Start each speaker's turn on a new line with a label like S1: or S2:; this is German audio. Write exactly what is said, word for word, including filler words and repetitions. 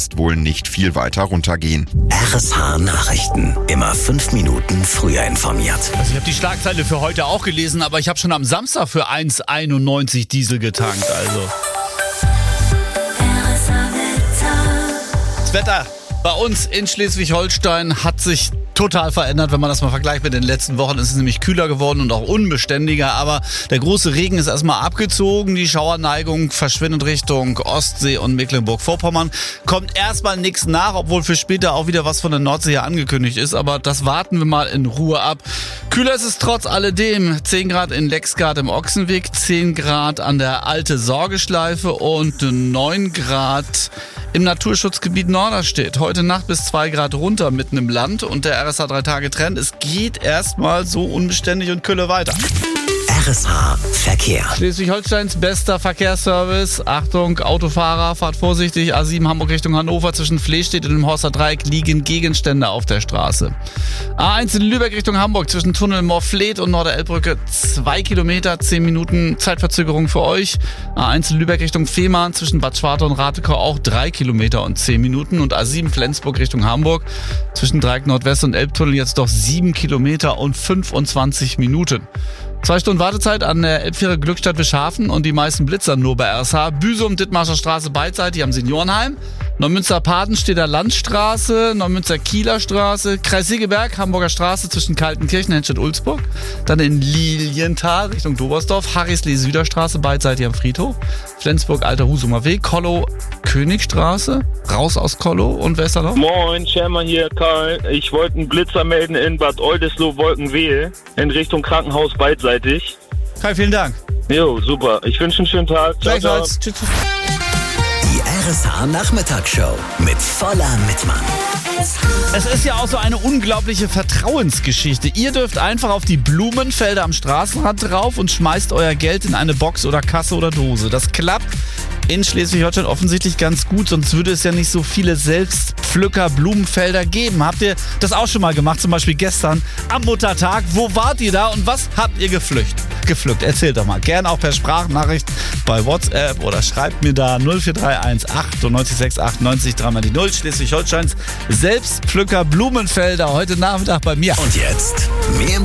S1: Podcast wohl nicht viel weiter runtergehen.
S2: R S H-Nachrichten. Immer fünf Minuten früher informiert.
S3: Also ich habe die Schlagzeile für heute auch gelesen, aber ich habe schon am Samstag für eins Komma einundneunzig Diesel getankt. Also das Wetter bei uns in Schleswig-Holstein hat sich total verändert, wenn man das mal vergleicht mit den letzten Wochen. Es ist nämlich kühler geworden und auch unbeständiger, aber der große Regen ist erstmal abgezogen. Die Schauerneigung verschwindet Richtung Ostsee und Mecklenburg-Vorpommern. Kommt erstmal nichts nach, obwohl für später auch wieder was von der Nordsee hier angekündigt ist, aber das warten wir mal in Ruhe ab. Kühler ist es trotz alledem. zehn Grad in Lexgard im Ochsenweg, zehn Grad an der Alte Sorgeschleife und neun Grad im Naturschutzgebiet Norderstedt. Heute Nacht bis zwei Grad runter mitten im Land und der R S H drei Tage Trend. Es geht erstmal so unbeständig und kühle weiter.
S2: R S H Verkehr.
S3: Schleswig-Holsteins bester Verkehrsservice. Achtung, Autofahrer, fahrt vorsichtig. A sieben Hamburg Richtung Hannover zwischen Flehstedt und dem Horster Dreieck liegen Gegenstände auf der Straße. A eins in Lübeck Richtung Hamburg zwischen Tunnel Morfleet und Norderelbbrücke zwei Kilometer, zehn Minuten Zeitverzögerung für euch. A eins in Lübeck Richtung Fehmarn zwischen Bad Schwartau und Ratekau auch drei Kilometer und zehn Minuten. Und A sieben Flensburg Richtung Hamburg zwischen Dreieck Nordwest und Elbtunnel jetzt doch sieben Kilometer und fünfundzwanzig Minuten. Zwei Stunden Wartezeit an der Elbfähre Glückstadt Wischhafen und die meisten Blitzer nur bei R S H. Büsum, Dithmarscher Straße beidseitig am Seniorenheim. Neumünster-Padenstedter Landstraße, Neumünster-Kieler Straße, Kreis Segeberg, Hamburger Straße zwischen Kaltenkirchen, Henstedt-Ulzburg. Dann in Lilienthal Richtung Dobersdorf, Harrisley-Süderstraße beidseitig am Friedhof. Flensburg, Alter Husumer Weg, Kollow, Königstraße, raus aus Kollow und wer ist da noch?
S4: Moin, Schermer hier, Karl. Ich wollte einen Blitzer melden in Bad Oldesloe-Wolkenwehl in Richtung Krankenhaus beidseitig.
S3: Kai, vielen Dank.
S4: Jo, super. Ich wünsche einen schönen Tag. Ciao, ciao.
S3: Gleichfalls. Tschüss.
S2: Die R S H-Nachmittagsshow mit Voller Mittmann.
S3: Es ist ja auch so eine unglaubliche Vertrauensgeschichte. Ihr dürft einfach auf die Blumenfelder am Straßenrand drauf und schmeißt euer Geld in eine Box oder Kasse oder Dose. Das klappt in Schleswig-Holstein offensichtlich ganz gut, sonst würde es ja nicht so viele Selbstpflücker-Blumenfelder geben. Habt ihr das auch schon mal gemacht, zum Beispiel gestern am Muttertag? Wo wart ihr da und was habt ihr gepflückt? gepflückt? Erzählt doch mal. Gerne auch per Sprachnachricht bei WhatsApp oder schreibt mir da null vier drei eins acht neun sechs acht neun drei mal die null. Schleswig-Holsteins Selbstpflücker Blumenfelder heute Nachmittag bei mir.
S2: Und jetzt mehr